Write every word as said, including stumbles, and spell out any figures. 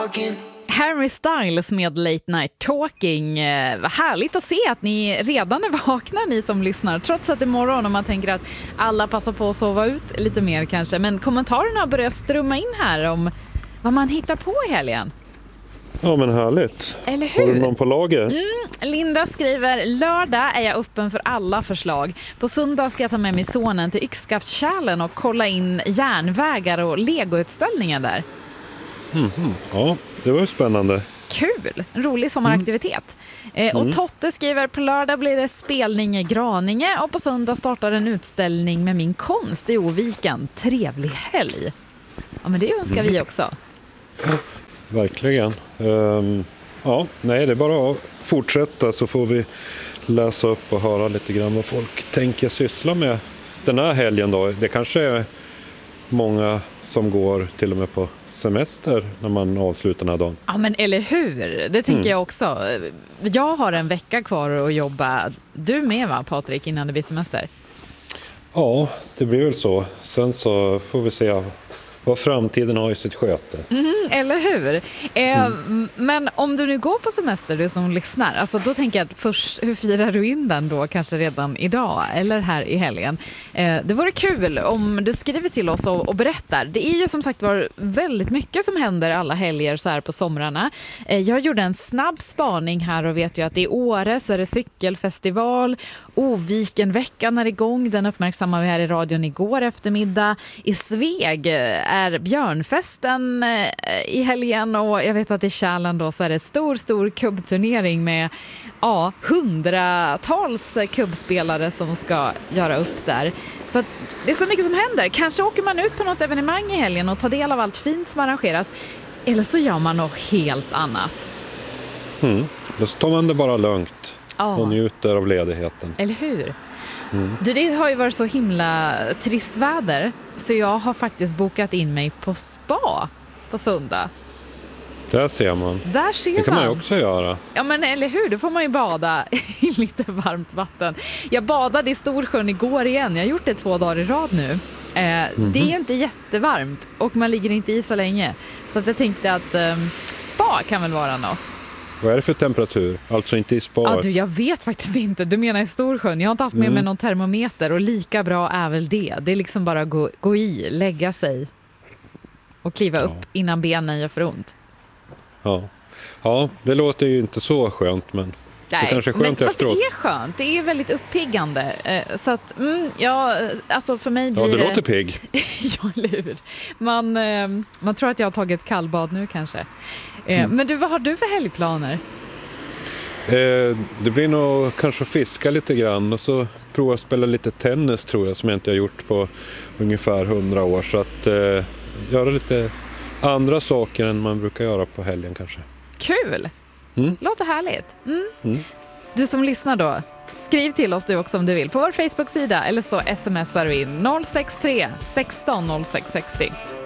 talking. Harry Styles med Late Night Talking. Eh, vad härligt att se att ni redan är vakna, ni som lyssnar. Trots att det är morgon och man tänker att alla passar på att sova ut lite mer kanske. Men kommentarerna börjar strömma in här om vad man hittar på i helgen. Ja, men härligt. Eller hur? Har du någon på lager? Mm, Linda skriver, lördag är jag öppen för alla förslag. På söndag ska jag ta med mig sonen till Yxskaftkärlen och kolla in järnvägar och legoutställningar där. Mm, mm. Ja, det var ju spännande. Kul, en rolig sommaraktivitet. Mm. Eh, och Mm. Totte skriver, på lördag blir det spelning i Graninge och på söndag startar en utställning med min konst i Oviken. Trevlig helg. Ja, men det önskar Mm. vi också. Verkligen. Um, ja, nej, det är bara att fortsätta så får vi läsa upp och höra lite grann vad folk tänker syssla med den här helgen då. Det kanske är många som går till och med på semester när man avslutar den här dagen. Ja, men eller hur? Det tänker Mm. jag också. Jag har en vecka kvar att jobba. Du med, va, Patrik, innan det blir semester? Ja, det blir väl så. Sen så får vi se vad framtiden har i sitt sköte. Mm, eller hur? Eh, mm. Men om du nu går på semester, du som lyssnar, alltså då tänker jag att först, hur firar du in den då? Kanske redan idag eller här i helgen. Eh, det vore kul om du skriver till oss och, och berättar. Det är ju som sagt var väldigt mycket som händer alla helger så här på somrarna. Eh, jag gjorde en snabb spaning här och vet ju att i Åre så är det cykelfestival. Ovikenveckan är igång. Den uppmärksammar vi här i radion igår eftermiddag. I Sveg är björnfesten i helgen och jag vet att i Kärlen då så är det stor, stor kubbturnering med ja, hundratals kubbspelare som ska göra upp där. Så att det är så mycket som händer. Kanske åker man ut på något evenemang i helgen och tar del av allt fint som arrangeras. Eller så gör man något helt annat. Mm. Då tar man det bara lugnt Ja. och njuter av ledigheten. Eller hur? Mm. Du, det har ju varit så himla trist väder så jag har faktiskt bokat in mig på spa på söndag. Där ser man. Där ser Det kan man ju man. också göra. Ja, men eller hur? Då får man ju bada i lite varmt vatten. Jag badade i Storsjön igår igen. Jag har gjort det två dagar i rad nu. Eh, Mm-hmm. Det är inte jättevarmt och man ligger inte i så länge. Så att jag tänkte att eh, spa kan väl vara något. Vad är det för temperatur? Alltså inte i sparet. Ja, du, jag vet faktiskt inte. Du menar i Storsjön. Jag har inte haft med Mm. mig någon termometer och lika bra är väl det. Det är liksom bara att gå, gå i, lägga sig och kliva Ja. upp innan benen gör för ont. Ja. ja, det låter ju inte så skönt, men det kanske är men skönt fast efteråt. det är skönt. Det är väldigt uppiggande. Eh, Så att, mm, ja, alltså för mig blir Ja, det det... låter pigg. Ja, eller hur? Man, eh, man tror att jag har tagit kallbad nu kanske. Eh, Mm. Men du, vad har du för helgplaner? Eh, det blir nog kanske fiska lite grann och så prova att spela lite tennis tror jag som jag inte har gjort på ungefär hundra år. Så att eh, göra lite andra saker än man brukar göra på helgen kanske. Kul! Mm. Låter härligt. Mm. Mm. Du som lyssnar då, skriv till oss du också om du vill på vår Facebook-sida eller så smsar du in noll sex tre sexton noll sex sextio.